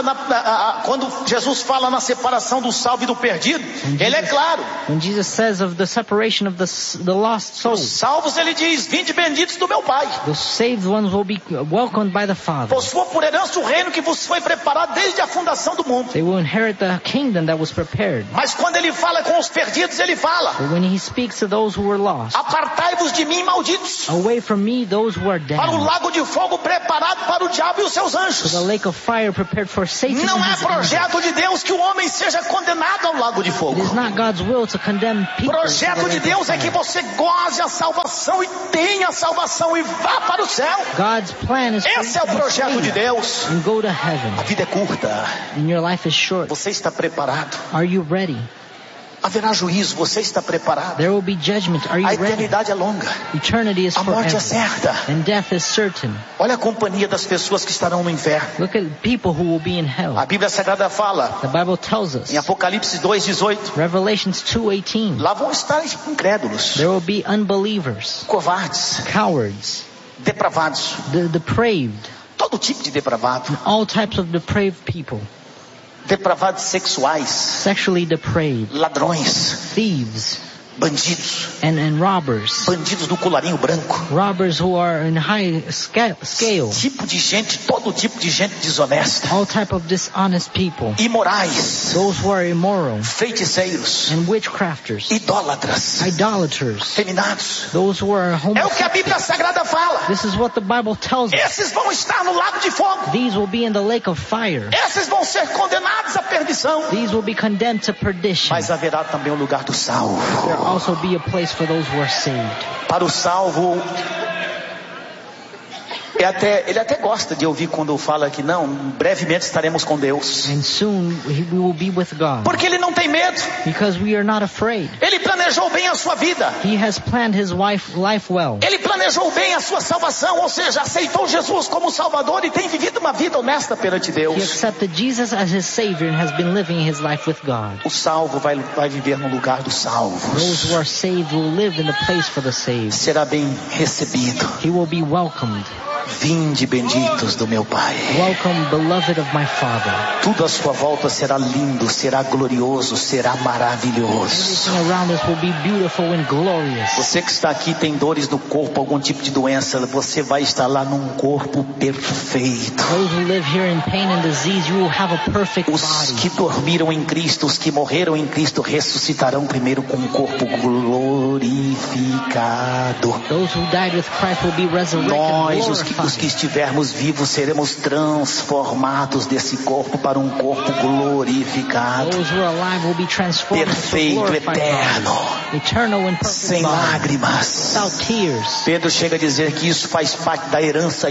Speaker 2: na separação do salvo e do perdido, ele é claro.
Speaker 1: When Jesus says of the separation of the lost
Speaker 2: Os
Speaker 1: souls,
Speaker 2: salvos, ele diz: vinde benditos do meu Pai.
Speaker 1: the saved ones will be welcomed by the Father.
Speaker 2: Possua por herança o reino que vos foi preparado desde a fundação do mundo.
Speaker 1: They will inherit the kingdom that was prepared.
Speaker 2: Mas quando ele fala com os perdidos, ele fala:
Speaker 1: But when he speaks to those who were lost,
Speaker 2: apartai-vos de mim, malditos,
Speaker 1: away from me, those who are
Speaker 2: para o
Speaker 1: damned,
Speaker 2: lago de fogo preparado para o diabo e os seus
Speaker 1: to
Speaker 2: anjos.
Speaker 1: the lake of fire prepared for Satan
Speaker 2: Não
Speaker 1: and
Speaker 2: é
Speaker 1: his angels.
Speaker 2: projeto de Deus que o homem seja condenado ao lago de
Speaker 1: It
Speaker 2: fogo.
Speaker 1: is not God's will to condemn people to the
Speaker 2: Projeto de
Speaker 1: lake of
Speaker 2: Deus é que
Speaker 1: fire.
Speaker 2: você goze a salvação e tenha a salvação e vá para o céu.
Speaker 1: God's plan is for
Speaker 2: Esse é o
Speaker 1: you to be
Speaker 2: projeto de
Speaker 1: saved
Speaker 2: Deus.
Speaker 1: and go to heaven.
Speaker 2: A vida é curta.
Speaker 1: And your life is short.
Speaker 2: Você está preparado?
Speaker 1: Are you ready?
Speaker 2: Haverá juízo. Você está preparado?
Speaker 1: There will be judgment. Are you
Speaker 2: A
Speaker 1: ready?
Speaker 2: eternidade é longa.
Speaker 1: Eternity is
Speaker 2: A morte é
Speaker 1: forever.
Speaker 2: certa.
Speaker 1: And death is certain.
Speaker 2: Olha a companhia das pessoas que estarão no inferno.
Speaker 1: Look at people who will be in hell.
Speaker 2: A Bíblia Sagrada fala
Speaker 1: The Bible tells us,
Speaker 2: em Apocalipse 2:18,
Speaker 1: Revelations 2:18,
Speaker 2: lá vão estar incrédulos,
Speaker 1: there will be unbelievers,
Speaker 2: covardes,
Speaker 1: cowards,
Speaker 2: depravados,
Speaker 1: depraved,
Speaker 2: todo tipo de depravado,
Speaker 1: all types of depraved people,
Speaker 2: depravados sexuais,
Speaker 1: sexually depraved,
Speaker 2: ladrões,
Speaker 1: thieves,
Speaker 2: bandidos,
Speaker 1: and robbers,
Speaker 2: bandidos do colarinho branco,
Speaker 1: robbers who are in high scale,
Speaker 2: tipo de gente, todo tipo de gente desonesta,
Speaker 1: all type of dishonest people,
Speaker 2: imorais,
Speaker 1: those who are immoral,
Speaker 2: feiticeiros,
Speaker 1: and witchcrafters,
Speaker 2: idólatras,
Speaker 1: idolaters,
Speaker 2: feminados.
Speaker 1: those who are
Speaker 2: É o que a
Speaker 1: homosexual.
Speaker 2: Bíblia Sagrada fala.
Speaker 1: This is what the Bible tells us.
Speaker 2: Esses vão estar no lago de fogo.
Speaker 1: These will be in the lake of fire.
Speaker 2: Esses vão ser condenados à perdição.
Speaker 1: These will be condemned to perdition.
Speaker 2: Mas haverá também o lugar do salvo.
Speaker 1: There also be a place for those who are saved.
Speaker 2: Para o salvo, ele até gosta de ouvir quando fala que não, brevemente estaremos com Deus.
Speaker 1: And soon we will be with God.
Speaker 2: Porque ele não tem medo.
Speaker 1: Because we are not afraid.
Speaker 2: Ele planejou bem a sua vida.
Speaker 1: He has planned his life well.
Speaker 2: Ele planejou bem a sua salvação, ou seja, aceitou Jesus como Salvador e tem vivido uma vida honesta perante
Speaker 1: He
Speaker 2: Deus.
Speaker 1: accepted Jesus as his Savior and has been living his life with God.
Speaker 2: O salvo vai viver no lugar dos salvos.
Speaker 1: Those who are saved will live in the place for the saved.
Speaker 2: Será bem recebido.
Speaker 1: He will be welcomed.
Speaker 2: Vinde benditos do meu Pai.
Speaker 1: Welcome, beloved of my Father.
Speaker 2: Tudo à sua volta será lindo, será glorioso, será maravilhoso.
Speaker 1: Everything around us will be beautiful and glorious.
Speaker 2: Você que está aqui tem dores do corpo, algum tipo de doença, você vai estar lá num corpo perfeito.
Speaker 1: Those who live here in pain and disease, you will have a perfect
Speaker 2: Os
Speaker 1: body.
Speaker 2: que dormiram em Cristo, os que morreram em Cristo, ressuscitarão primeiro com um corpo glorificado.
Speaker 1: Those who died with Christ will be resurrected and
Speaker 2: Nós, os que
Speaker 1: glorified.
Speaker 2: estivermos vivos, seremos transformados desse corpo para um corpo glorificado,
Speaker 1: Those who are alive will be transformed into a
Speaker 2: perfeito,
Speaker 1: glorified
Speaker 2: eterno,
Speaker 1: body. Eternal and perfect
Speaker 2: sem
Speaker 1: body.
Speaker 2: lágrimas.
Speaker 1: Without tears.
Speaker 2: Pedro chega a dizer que isso faz parte da herança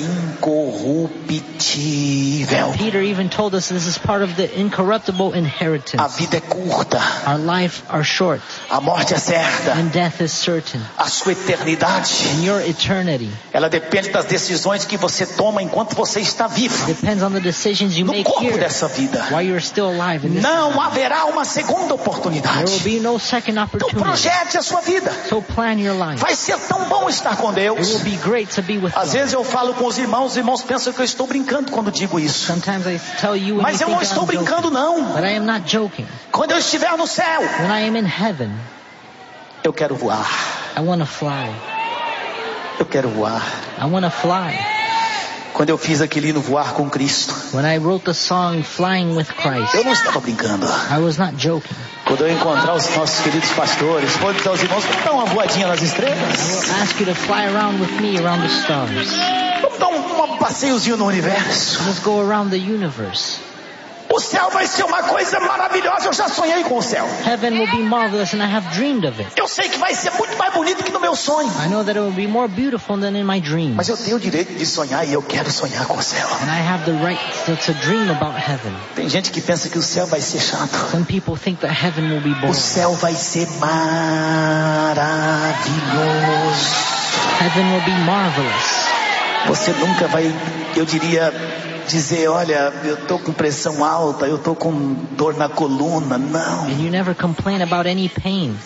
Speaker 2: incorruptível.
Speaker 1: Peter even told us this is part of the incorruptible
Speaker 2: A
Speaker 1: inheritance.
Speaker 2: vida é curta,
Speaker 1: Our life are short
Speaker 2: a morte é certa,
Speaker 1: and death is certain.
Speaker 2: a sua eternidade,
Speaker 1: And your eternity
Speaker 2: ela depende das decisões que você toma enquanto você está vivo,
Speaker 1: depends on the decisions you
Speaker 2: no
Speaker 1: make
Speaker 2: corpo
Speaker 1: here
Speaker 2: dessa vida.
Speaker 1: while you're still alive in this
Speaker 2: Não
Speaker 1: life.
Speaker 2: haverá uma segunda
Speaker 1: There will
Speaker 2: oportunidade.
Speaker 1: be no second
Speaker 2: Então
Speaker 1: opportunity.
Speaker 2: projete a sua vida.
Speaker 1: So plan your life.
Speaker 2: Vai ser tão bom estar com
Speaker 1: It will
Speaker 2: Deus.
Speaker 1: be great to be with
Speaker 2: Às
Speaker 1: God.
Speaker 2: vezes eu falo com os irmãos pensam que eu estou brincando quando digo isso.
Speaker 1: Sometimes I tell you and
Speaker 2: Mas
Speaker 1: you
Speaker 2: eu não
Speaker 1: think
Speaker 2: estou
Speaker 1: I'm joking.
Speaker 2: brincando não.
Speaker 1: But I am not joking.
Speaker 2: Quando eu estiver no céu,
Speaker 1: When I am in heaven,
Speaker 2: eu quero voar.
Speaker 1: I want to fly.
Speaker 2: Eu quero voar.
Speaker 1: I want to fly.
Speaker 2: Quando eu fiz aquele hino Voar com Cristo,
Speaker 1: When I wrote the song Flying with Christ,
Speaker 2: eu não estava brincando.
Speaker 1: I was not joking.
Speaker 2: Quando eu encontrar os nossos queridos pastores, vou dizer aos irmãos, vamos dar uma voadinha nas
Speaker 1: I
Speaker 2: estrelas?
Speaker 1: will ask you to fly around with me around the stars.
Speaker 2: Vamos dar um passeiozinho no universo?
Speaker 1: Let's go around the universe.
Speaker 2: O céu vai ser uma coisa maravilhosa, eu já sonhei com o céu.
Speaker 1: Heaven will be marvelous and I have dreamed of it.
Speaker 2: Eu sei que vai ser muito mais bonito que no meu sonho.
Speaker 1: I know that it will be more beautiful than in my dreams.
Speaker 2: Mas eu tenho o direito de sonhar e eu quero sonhar com o céu.
Speaker 1: And I have the right to dream about heaven.
Speaker 2: Tem gente que pensa que o céu vai ser chato.
Speaker 1: Some people think that heaven will be
Speaker 2: O
Speaker 1: boring.
Speaker 2: céu vai ser maravilhoso.
Speaker 1: Heaven will be marvelous.
Speaker 2: Você nunca vai, eu diria, dizer, olha, eu tô com pressão alta, eu tô com dor na coluna. Não.
Speaker 1: And you never complain about any pain.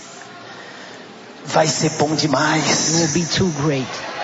Speaker 2: Vai ser bom
Speaker 1: It
Speaker 2: demais.
Speaker 1: will be too great.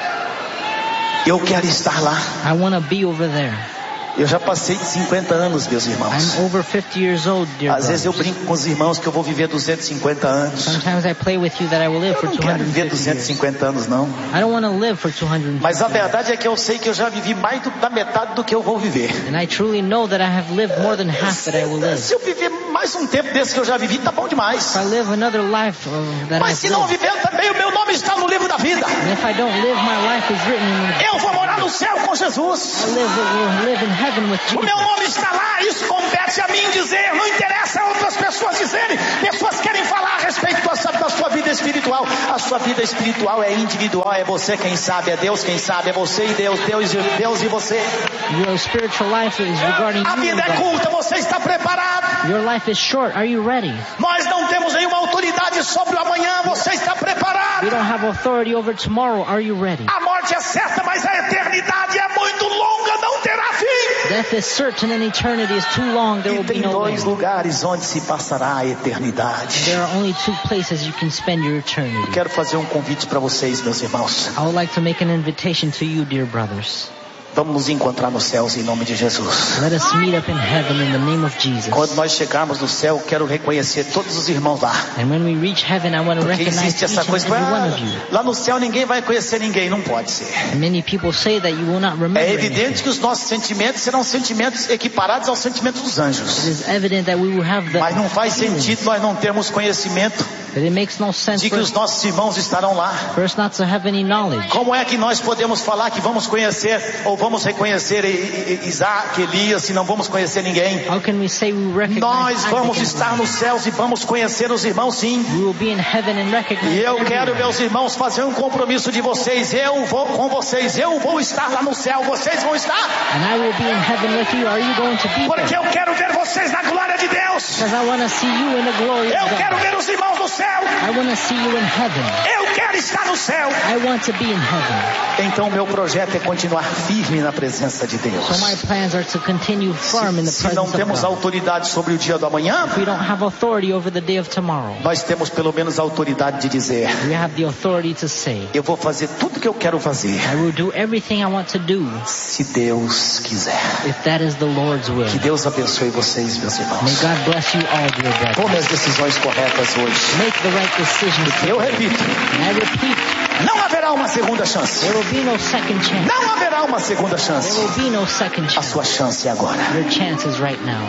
Speaker 2: Eu quero estar lá.
Speaker 1: I want to be over there.
Speaker 2: Eu já passei de 50 anos, meus irmãos.
Speaker 1: I'm over 50 years old, dear
Speaker 2: Às vezes eu
Speaker 1: brothers.
Speaker 2: brinco com os irmãos que eu vou viver 250 anos.
Speaker 1: Sometimes I play with you that I will live
Speaker 2: Eu
Speaker 1: for
Speaker 2: não quero viver
Speaker 1: 250 years.
Speaker 2: 250 anos, não.
Speaker 1: I don't want to live for 250
Speaker 2: Mas a
Speaker 1: years.
Speaker 2: verdade é que eu sei que eu já vivi mais da metade do que eu vou viver.
Speaker 1: And I truly know that I have lived more than half that I will live.
Speaker 2: Se eu viver mais um tempo desse que eu já vivi, tá bom demais.
Speaker 1: If I live another life that
Speaker 2: Mas
Speaker 1: I've
Speaker 2: se não
Speaker 1: lived,
Speaker 2: viver também, o meu nome está no livro da vida.
Speaker 1: and if I don't live, my life is written in
Speaker 2: Eu vou morar no céu com Jesus.
Speaker 1: will live in heaven with
Speaker 2: O
Speaker 1: Jesus.
Speaker 2: meu nome está lá, isso compete a mim dizer, não interessa a outras pessoas dizerem. Pessoas querem falar a respeito da sua vida espiritual. A sua vida espiritual é individual, é você quem sabe, é Deus quem sabe, é você e Deus, Deus e você.
Speaker 1: Your spiritual life is regarding
Speaker 2: A
Speaker 1: you
Speaker 2: vida
Speaker 1: and
Speaker 2: é
Speaker 1: God.
Speaker 2: curta, você está preparado.
Speaker 1: Your life is short. Are you ready?
Speaker 2: Nós não temos nenhuma autoridade sobre o amanhã, você está preparado.
Speaker 1: We don't have authority over tomorrow. Are you ready?
Speaker 2: A morte é certa, mas a eternidade é muito longa, não terá fim.
Speaker 1: Death is certain and eternity is too long. There
Speaker 2: E
Speaker 1: will be
Speaker 2: tem
Speaker 1: no
Speaker 2: dois
Speaker 1: end.
Speaker 2: lugares onde se passará a eternidade.
Speaker 1: There are only two places you can spend your eternity.
Speaker 2: Quero fazer um convite para vocês, meus irmãos.
Speaker 1: I would like to make an invitation to you, dear brothers.
Speaker 2: Vamos nos encontrar nos céus em nome de Jesus.
Speaker 1: Let us meet up in heaven in the name of Jesus.
Speaker 2: Quando nós chegarmos no céu, quero reconhecer todos os irmãos lá.
Speaker 1: And when we reach heaven, I want to
Speaker 2: Porque
Speaker 1: recognize
Speaker 2: existe
Speaker 1: each
Speaker 2: essa
Speaker 1: and
Speaker 2: coisa,
Speaker 1: every one of you.
Speaker 2: lá no céu ninguém vai conhecer ninguém, não pode ser.
Speaker 1: And many people say that you will not remember
Speaker 2: É
Speaker 1: anything.
Speaker 2: evidente que os nossos sentimentos serão sentimentos equiparados aos sentimentos dos
Speaker 1: It
Speaker 2: anjos.
Speaker 1: is evident that we will have the
Speaker 2: Mas não faz sentido nós não termos conhecimento
Speaker 1: but it makes no sense
Speaker 2: de que os nossos irmãos estarão lá.
Speaker 1: for us not to have any knowledge.
Speaker 2: Como é que nós podemos falar que vamos conhecer ou vamos reconhecer Isaac, Elias, se não vamos conhecer ninguém?
Speaker 1: How can we say we recognize
Speaker 2: Nós
Speaker 1: Isaac
Speaker 2: vamos
Speaker 1: and
Speaker 2: estar
Speaker 1: Abraham?
Speaker 2: nos céus e vamos conhecer os irmãos, sim.
Speaker 1: We will be in heaven and recognize
Speaker 2: E eu quero,
Speaker 1: everyone.
Speaker 2: meus irmãos, fazer um compromisso de vocês. Eu vou com vocês. Eu vou estar lá no céu. Vocês vão estar?
Speaker 1: And I will be in heaven with you. Are you going to be
Speaker 2: Porque
Speaker 1: there?
Speaker 2: eu quero ver vocês na glória de Deus.
Speaker 1: Because I want to see you in the glory of
Speaker 2: Eu
Speaker 1: God.
Speaker 2: quero ver os irmãos no céu.
Speaker 1: I want to see you in heaven.
Speaker 2: Eu quero estar no céu.
Speaker 1: I want to be in heaven.
Speaker 2: Então meu projeto é continuar firme na presença de Deus.
Speaker 1: So my plans are to continue firm in the
Speaker 2: Se não
Speaker 1: presence of
Speaker 2: temos
Speaker 1: God.
Speaker 2: autoridade sobre o dia do amanhã,
Speaker 1: If we don't have authority over the day of tomorrow,
Speaker 2: nós temos pelo menos a autoridade de dizer:
Speaker 1: we have the authority to say,
Speaker 2: eu vou fazer tudo que eu quero fazer,
Speaker 1: I will do everything I want to do
Speaker 2: se Deus quiser.
Speaker 1: if that is the Lord's will.
Speaker 2: Que Deus abençoe vocês, meus
Speaker 1: May
Speaker 2: irmãos.
Speaker 1: God bless you all, dear brothers.
Speaker 2: Tome as decisões corretas hoje.
Speaker 1: Make the right decisions
Speaker 2: Eu
Speaker 1: today.
Speaker 2: repito,
Speaker 1: And I repeat,
Speaker 2: não haverá uma segunda chance.
Speaker 1: there will be no second chance.
Speaker 2: Não haverá uma segunda
Speaker 1: There
Speaker 2: chance.
Speaker 1: will be no second
Speaker 2: A
Speaker 1: chance.
Speaker 2: sua chance é agora.
Speaker 1: Your chance is right now.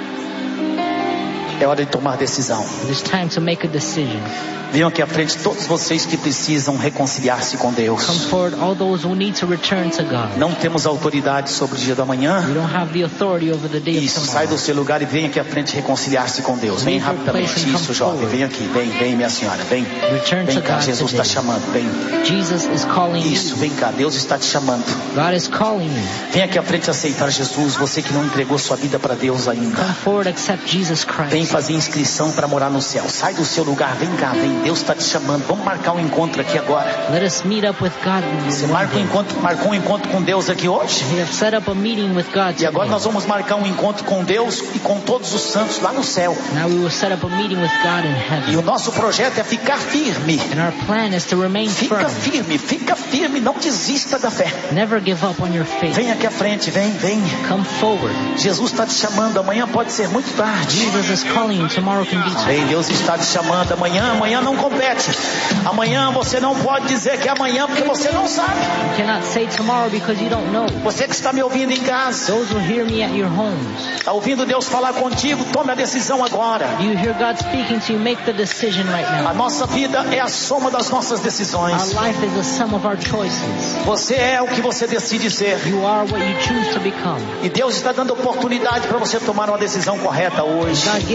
Speaker 2: É hora de tomar decisão.
Speaker 1: It is time to make a decision.
Speaker 2: Venham aqui à frente todos vocês que precisam reconciliar-se com
Speaker 1: Come
Speaker 2: Deus.
Speaker 1: forward, all those who need to return to God.
Speaker 2: Não temos autoridade sobre o dia da
Speaker 1: We
Speaker 2: manhã.
Speaker 1: don't have the authority over the day of
Speaker 2: Isso, sai
Speaker 1: tomorrow.
Speaker 2: do seu lugar e venha aqui à frente reconciliar-se com Deus. Vem
Speaker 1: Leave your place
Speaker 2: rapidamente.
Speaker 1: and come
Speaker 2: Isso, jovem.
Speaker 1: forward.
Speaker 2: Vem aqui. Vem, minha senhora. Vem.
Speaker 1: Return
Speaker 2: Vem
Speaker 1: to
Speaker 2: cá,
Speaker 1: God
Speaker 2: Jesus está
Speaker 1: today.
Speaker 2: chamando. Vem.
Speaker 1: Jesus is calling
Speaker 2: Isso,
Speaker 1: you.
Speaker 2: vem cá. Deus está te chamando.
Speaker 1: God is calling you.
Speaker 2: Vem aqui à frente aceitar Jesus. Você que não entregou sua vida para Deus
Speaker 1: Come
Speaker 2: ainda.
Speaker 1: forward, accept Jesus
Speaker 2: Vem
Speaker 1: Christ.
Speaker 2: fazer inscrição para morar no céu. Sai do seu lugar. Vem cá, vem. Deus está te chamando. Vamos marcar um encontro aqui agora.
Speaker 1: Let us meet up with God.
Speaker 2: Você marcou um encontro com Deus aqui hoje?
Speaker 1: We have set up a meeting with God
Speaker 2: E agora
Speaker 1: today.
Speaker 2: nós vamos marcar um encontro com Deus e com todos os santos lá no céu.
Speaker 1: Now we will set up a meeting with God in
Speaker 2: E
Speaker 1: heaven.
Speaker 2: o nosso projeto é ficar firme.
Speaker 1: And our plan is to remain
Speaker 2: Fica
Speaker 1: firm.
Speaker 2: firme, não desista da fé.
Speaker 1: Never give up on your faith.
Speaker 2: Vem aqui à frente, vem.
Speaker 1: Come forward.
Speaker 2: Jesus está te chamando, amanhã pode ser muito tarde.
Speaker 1: Jesus is calling you. Tomorrow can be too.
Speaker 2: Vem, Deus está te chamando, amanhã não compete. Amanhã você não pode dizer que é amanhã porque você não sabe.
Speaker 1: You cannot say tomorrow because you don't know.
Speaker 2: Você que está me ouvindo em casa,
Speaker 1: Those who hear me at your homes,
Speaker 2: está ouvindo Deus falar contigo, tome a decisão agora.
Speaker 1: do you hear God speaking to you? Make the decision right
Speaker 2: A
Speaker 1: now.
Speaker 2: nossa vida é a soma das nossas
Speaker 1: Our
Speaker 2: decisões.
Speaker 1: life is the sum of our choices.
Speaker 2: Você é o que você decide ser.
Speaker 1: You are what you choose to become.
Speaker 2: E Deus está dando oportunidade para você tomar uma decisão correta hoje.
Speaker 1: God gives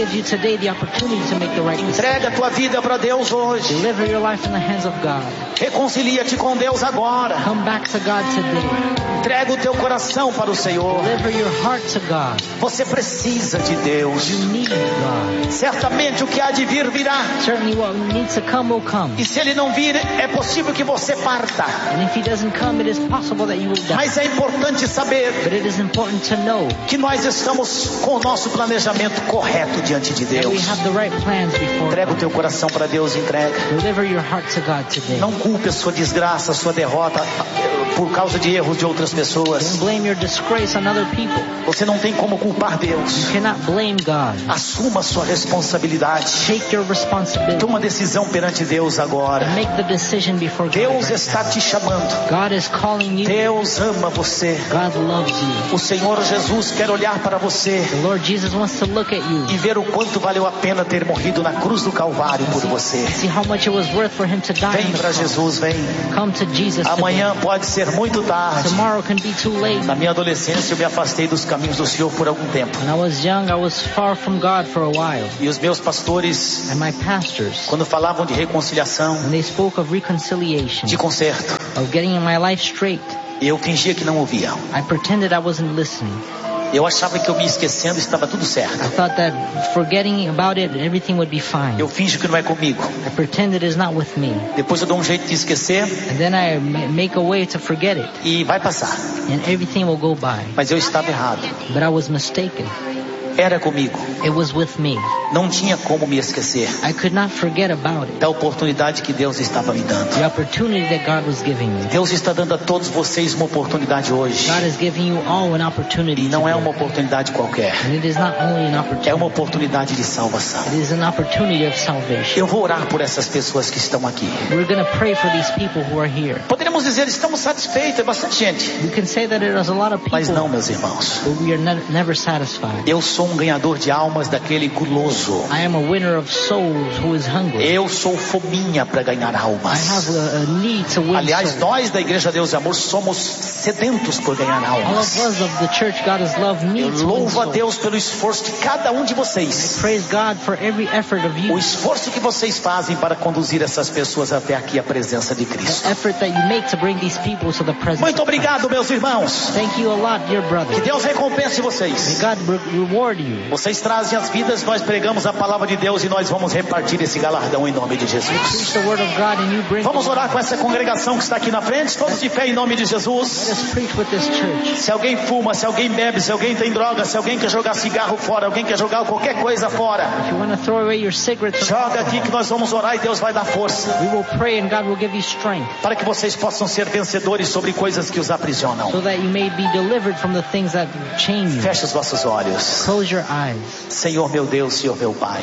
Speaker 1: gives you today the opportunity to make the right decision.
Speaker 2: Entrega a tua vida para Deus hoje.
Speaker 1: Deliver your life in the hands of God.
Speaker 2: Reconcilia-te com Deus agora.
Speaker 1: Come back to God today.
Speaker 2: Entrega o teu coração para o Senhor.
Speaker 1: Deliver your heart to God.
Speaker 2: Você precisa de Deus.
Speaker 1: You need God.
Speaker 2: Certamente o que há de vir virá.
Speaker 1: Certainly what needs to come will come.
Speaker 2: E se ele não vir, é possível que você parta.
Speaker 1: And if he doesn't come, it is possible that you will die.
Speaker 2: Mas é importante saber
Speaker 1: But it is important to know
Speaker 2: que nós estamos com o nosso planejamento correto diante de
Speaker 1: that we
Speaker 2: Deus.
Speaker 1: have the right plans before
Speaker 2: Entrega o
Speaker 1: God.
Speaker 2: teu coração para Deus, entrega.
Speaker 1: Deliver your heart to God today.
Speaker 2: Não culpe a sua desgraça, a sua derrota por causa de erros de outras pessoas.
Speaker 1: Don't blame your disgrace on other people.
Speaker 2: Você não tem como culpar Deus.
Speaker 1: You cannot blame God.
Speaker 2: Assuma a sua responsabilidade.
Speaker 1: Take your responsibility.
Speaker 2: Toma decisão perante Deus agora.
Speaker 1: Make the decision before God.
Speaker 2: Deus está te chamando.
Speaker 1: God is calling you.
Speaker 2: Deus ama você.
Speaker 1: God loves you.
Speaker 2: O Senhor Jesus quer olhar para você
Speaker 1: The Lord Jesus wants to look at you.
Speaker 2: e ver o quanto valeu a pena ter morrido na cruz do Calvário por você.
Speaker 1: See how much it was worth for him to die
Speaker 2: Vem
Speaker 1: on the
Speaker 2: para
Speaker 1: cross.
Speaker 2: Jesus, vem.
Speaker 1: Come to Jesus today.
Speaker 2: Amanhã pode ser muito tarde.
Speaker 1: Tomorrow can be too late.
Speaker 2: Na minha adolescência eu me afastei dos caminhos do Senhor por algum tempo.
Speaker 1: When I was young, I was far from God for a while.
Speaker 2: E os meus pastores,
Speaker 1: And my pastors,
Speaker 2: quando falavam de reconciliação,
Speaker 1: when they spoke of reconciliation,
Speaker 2: de conserto,
Speaker 1: of getting my life straight,
Speaker 2: eu fingia que não ouvia.
Speaker 1: I pretended I wasn't listening.
Speaker 2: Eu achava que eu me esquecendo estava tudo certo.
Speaker 1: I thought that forgetting about it, everything would be fine.
Speaker 2: Eu finjo que não é comigo.
Speaker 1: I pretend it is not with me.
Speaker 2: Depois eu dou um jeito de esquecer
Speaker 1: And then I make a way to forget it.
Speaker 2: e vai passar.
Speaker 1: And everything will go by.
Speaker 2: Mas eu estava errado.
Speaker 1: But I was mistaken.
Speaker 2: Era comigo.
Speaker 1: It was with me.
Speaker 2: Não tinha como me esquecer
Speaker 1: I could not forget about it.
Speaker 2: da oportunidade que Deus estava me dando.
Speaker 1: The opportunity that God was giving me.
Speaker 2: Deus está dando a todos vocês uma oportunidade hoje.
Speaker 1: God is giving you all an opportunity
Speaker 2: E não é
Speaker 1: today.
Speaker 2: uma oportunidade qualquer.
Speaker 1: And it is not only an
Speaker 2: É
Speaker 1: opportunity.
Speaker 2: uma oportunidade de salvação.
Speaker 1: It is an opportunity of salvation.
Speaker 2: Eu vou orar por essas pessoas que estão aqui.
Speaker 1: We're going to pray for these people who are here.
Speaker 2: Poderíamos dizer, estamos satisfeitos, é bastante gente.
Speaker 1: You can say that it is a lot of
Speaker 2: Mas não,
Speaker 1: people,
Speaker 2: meus irmãos.
Speaker 1: but we are never satisfied.
Speaker 2: Eu sou um ganhador de almas daquele guloso.
Speaker 1: I am a winner of souls who is hungry.
Speaker 2: Eu sou fominha para ganhar
Speaker 1: I
Speaker 2: almas.
Speaker 1: have a need to win
Speaker 2: Aliás,
Speaker 1: souls.
Speaker 2: nós da Igreja Deus e Amor somos sedentos por ganhar
Speaker 1: All of
Speaker 2: almas.
Speaker 1: us of the church God has loved
Speaker 2: Eu
Speaker 1: need to win
Speaker 2: louvo a
Speaker 1: souls.
Speaker 2: Deus pelo esforço de cada um de vocês.
Speaker 1: Praise God for every effort of
Speaker 2: O
Speaker 1: you.
Speaker 2: esforço que vocês fazem para conduzir essas pessoas até aqui à presença de Cristo.
Speaker 1: The effort that you make to bring these people to the presence
Speaker 2: Muito
Speaker 1: of Christ.
Speaker 2: obrigado, meus irmãos.
Speaker 1: Thank you a lot, dear
Speaker 2: Que
Speaker 1: brother.
Speaker 2: Deus recompense
Speaker 1: May
Speaker 2: vocês.
Speaker 1: God reward you.
Speaker 2: Vocês trazem as vidas, nós pregamos a palavra de Deus e nós vamos repartir esse galardão em nome de Jesus.
Speaker 1: Preach the word of God and you bring
Speaker 2: Vamos
Speaker 1: the
Speaker 2: orar com essa congregação que está aqui na frente, todos de pé em nome de Jesus.
Speaker 1: Let us preach with this church.
Speaker 2: Se alguém fuma, se alguém bebe, se alguém tem droga, se alguém quer jogar cigarro fora, alguém quer jogar qualquer coisa fora,
Speaker 1: If you want to throw away your cigarettes,
Speaker 2: joga aqui que nós vamos orar e Deus vai dar força
Speaker 1: we will pray and God will give you strength
Speaker 2: para que vocês possam ser vencedores sobre coisas que os aprisionam.
Speaker 1: so that you may be delivered from the things that chain you.
Speaker 2: Feche os vossos olhos.
Speaker 1: Close your eyes.
Speaker 2: Senhor meu Deus, Senhor meu Pai,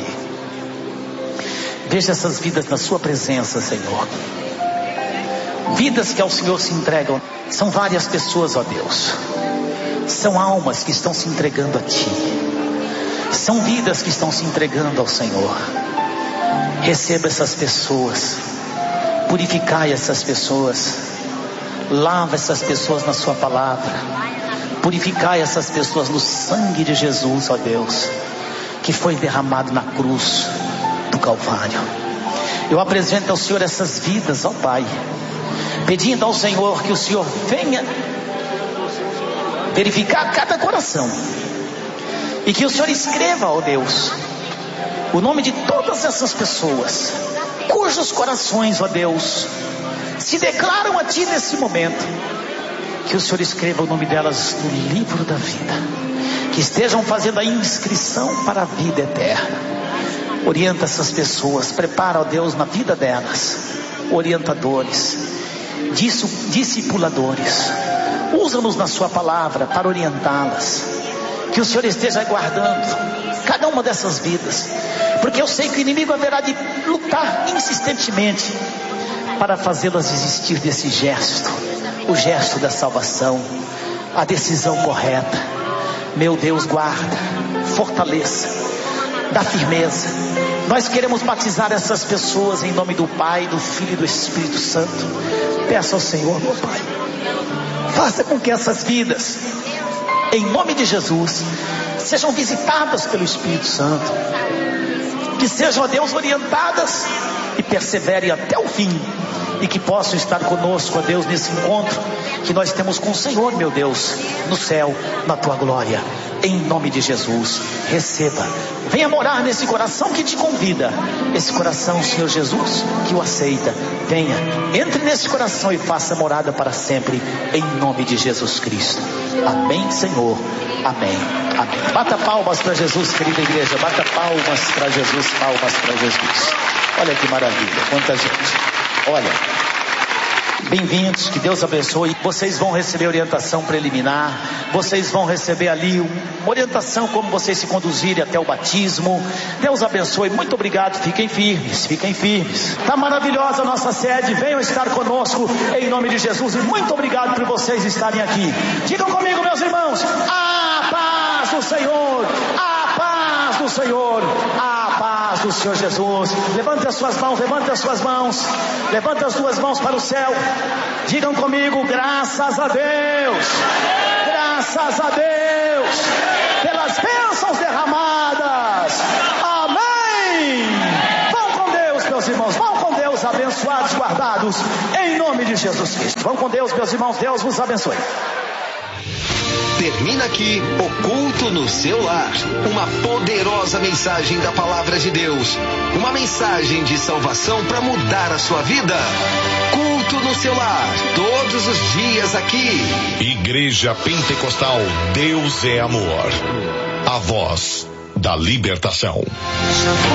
Speaker 2: veja essas vidas na sua presença, Senhor. Vidas que ao Senhor se entregam. São várias pessoas, ó Deus. São almas que estão se entregando a Ti. São vidas que estão se entregando ao Senhor. Receba essas pessoas. Purificai essas pessoas. Lava essas pessoas na Sua palavra. Purificai essas pessoas no sangue de Jesus, ó Deus, que foi derramado na cruz do Calvário. Eu apresento ao Senhor essas vidas, ó Pai, pedindo ao Senhor que o Senhor venha verificar cada coração e que o Senhor escreva, ó Deus, o nome de todas essas pessoas cujos corações, ó Deus, se declaram a Ti nesse momento. Que o Senhor escreva o nome delas no livro da vida, que estejam fazendo a inscrição para a vida eterna. Orienta essas pessoas, prepara, ó Deus, na vida delas orientadores, discipuladores. Usa-nos na Sua palavra para orientá-las. Que o Senhor esteja guardando cada uma dessas vidas, porque eu sei que o inimigo haverá de lutar insistentemente para fazê-las desistir desse gesto, o gesto da salvação, a decisão correta. Meu Deus, guarda, fortaleça, dá firmeza. Nós queremos batizar essas pessoas em nome do Pai, do Filho e do Espírito Santo. Peça ao Senhor, meu Pai, faça com que essas vidas, em nome de Jesus, sejam visitadas pelo Espírito Santo, que sejam, ó Deus, orientadas e perseverem até o fim, e que possam estar conosco, ó Deus, nesse encontro que nós temos com o Senhor, meu Deus, no céu, na tua glória. Em nome de Jesus, receba, venha morar nesse coração que te convida, esse coração, Senhor Jesus, que o aceita. Venha, entre nesse coração e faça morada para sempre, em nome de Jesus Cristo. Amém, Senhor, amém, amém. Bata palmas para Jesus, querida igreja, bata palmas para Jesus, palmas para Jesus. Olha que maravilha, quanta gente. Olha, bem-vindos, que Deus abençoe. Vocês vão receber orientação preliminar, vocês vão receber ali uma orientação como vocês se conduzirem até o batismo. Deus abençoe, muito obrigado, fiquem firmes, fiquem firmes. Está maravilhosa a nossa sede, venham estar conosco em nome de Jesus, e muito obrigado por vocês estarem aqui. Digam comigo, meus irmãos, a paz do Senhor, a paz do Senhor, a paz do Senhor Jesus. Levante as suas mãos, levante as suas mãos, levante as duas mãos para o céu. Digam comigo, graças a Deus, graças a Deus, pelas bênçãos derramadas. Amém. Vão com Deus, meus irmãos, vão com Deus, abençoados, guardados, em nome de Jesus Cristo. Vão com Deus, meus irmãos, Deus vos abençoe.
Speaker 3: Termina aqui o Culto no Seu Lar, uma poderosa mensagem da Palavra de Deus, uma mensagem de salvação para mudar a sua vida. Culto no Seu Lar, todos os dias aqui.
Speaker 4: Igreja Pentecostal Deus é Amor, a voz da libertação.